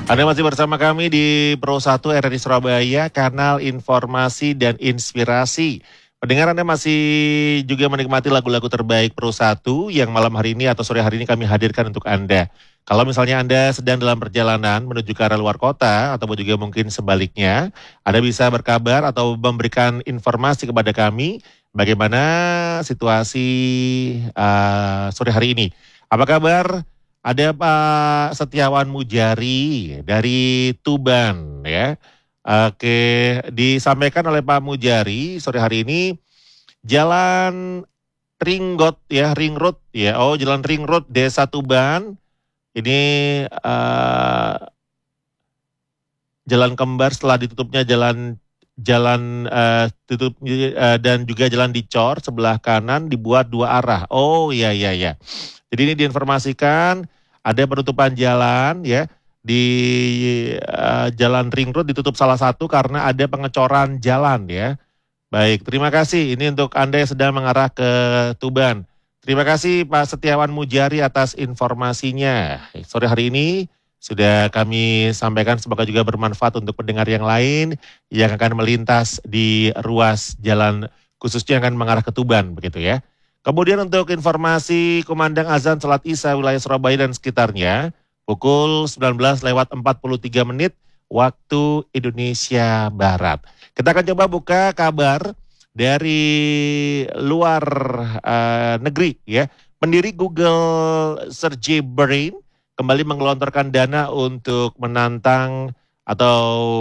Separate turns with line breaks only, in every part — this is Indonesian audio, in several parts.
Anda masih bersama kami di Pro 1 RRI Surabaya, kanal informasi dan inspirasi. Pendengar, Anda masih juga menikmati lagu-lagu terbaik Pro 1 yang malam hari ini atau sore hari ini kami hadirkan untuk Anda. Kalau misalnya Anda sedang dalam perjalanan menuju ke arah luar kota atau juga mungkin sebaliknya, Anda bisa berkabar atau memberikan informasi kepada kami bagaimana situasi sore hari ini. Apa kabar? Ada Pak Setiawan Mujari dari Tuban ya. Oke, disampaikan oleh Pak Mujari sore hari ini Jalan Ring Road ya. Oh, Jalan Ring Road Desa Tuban. Ini jalan kembar setelah ditutupnya jalan tutup dan juga jalan dicor sebelah kanan dibuat dua arah. Oh iya. Jadi ini diinformasikan ada penutupan jalan ya di Jalan Ring Road ditutup salah satu karena ada pengecoran jalan ya. Baik, terima kasih. Ini untuk Anda yang sedang mengarah ke Tuban. Terima kasih Pak Setiawan Mujari atas informasinya. Sore hari ini sudah kami sampaikan, semoga juga bermanfaat untuk pendengar yang lain yang akan melintas di ruas jalan khususnya yang akan mengarah ke Tuban begitu ya. Kemudian untuk informasi kumandang azan salat Isya wilayah Surabaya dan sekitarnya pukul 19:43 waktu Indonesia Barat. Kita akan coba buka kabar dari luar negeri ya. Pendiri Google Sergey Brin kembali menggelontorkan dana untuk menantang atau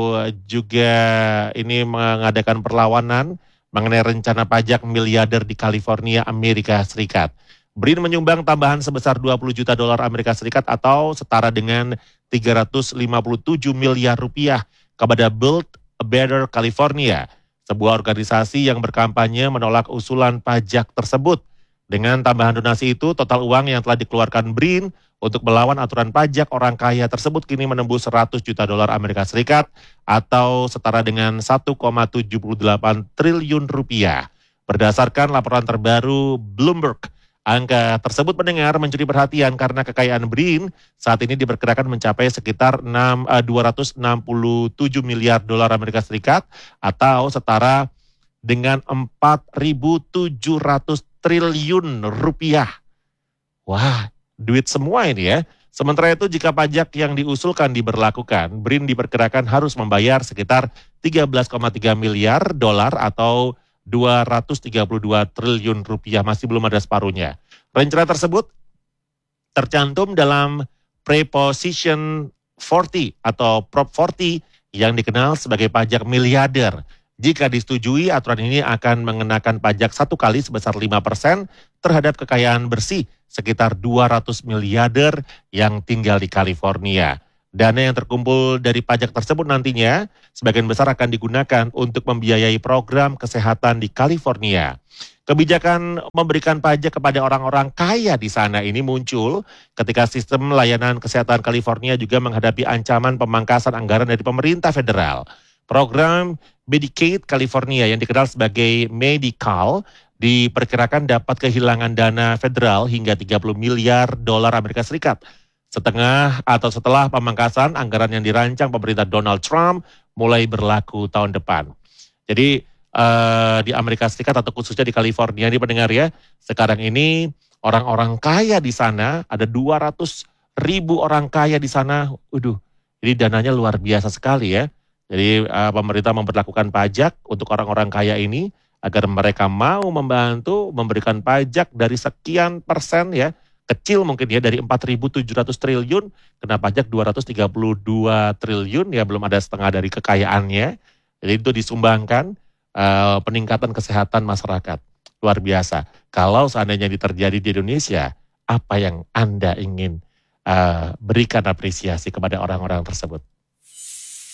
juga ini mengadakan perlawanan mengenai rencana pajak miliarder di California, Amerika Serikat. Brin menyumbang tambahan sebesar 20 juta dolar Amerika Serikat atau setara dengan 357 miliar rupiah kepada Build a Better California, sebuah organisasi yang berkampanye menolak usulan pajak tersebut. Dengan tambahan donasi itu, total uang yang telah dikeluarkan Brin untuk melawan aturan pajak orang kaya tersebut kini menembus 100 juta dolar Amerika Serikat atau setara dengan 1,78 triliun rupiah. Berdasarkan laporan terbaru Bloomberg, angka tersebut mendengar mencuri perhatian karena kekayaan Brin saat ini diperkirakan mencapai sekitar 267 miliar dolar Amerika Serikat atau setara dengan 4.700 triliun rupiah. Wah, duit semua ini ya. Sementara itu jika pajak yang diusulkan diberlakukan, Brin diperkirakan harus membayar sekitar 13,3 miliar dolar atau 232 triliun rupiah, masih belum ada separuhnya. Rencana tersebut tercantum dalam Proposition 40 atau Prop 40 yang dikenal sebagai pajak miliarder. Jika disetujui, aturan ini akan mengenakan pajak satu kali sebesar 5% terhadap kekayaan bersih sekitar 200 miliarder yang tinggal di California. Dana yang terkumpul dari pajak tersebut nantinya sebagian besar akan digunakan untuk membiayai program kesehatan di California. Kebijakan memberikan pajak kepada orang-orang kaya di sana ini muncul ketika sistem layanan kesehatan California juga menghadapi ancaman pemangkasan anggaran dari pemerintah federal. Program Medicaid California yang dikenal sebagai Medi-Cal diperkirakan dapat kehilangan dana federal hingga 30 miliar dolar Amerika Serikat. Setelah pemangkasan anggaran yang dirancang pemerintah Donald Trump mulai berlaku tahun depan. Jadi di Amerika Serikat atau khususnya di California ini pendengar ya, sekarang ini orang-orang kaya di sana ada 200 ribu orang kaya di sana. Ini dananya luar biasa sekali ya. Jadi pemerintah memperlakukan pajak untuk orang-orang kaya ini agar mereka mau membantu memberikan pajak dari sekian persen ya. Kecil mungkin ya, dari 4.700 triliun kena pajak 232 triliun ya, belum ada setengah dari kekayaannya. Jadi itu disumbangkan peningkatan kesehatan masyarakat. Luar biasa. Kalau seandainya ini terjadi di Indonesia, apa yang Anda ingin berikan apresiasi kepada orang-orang tersebut?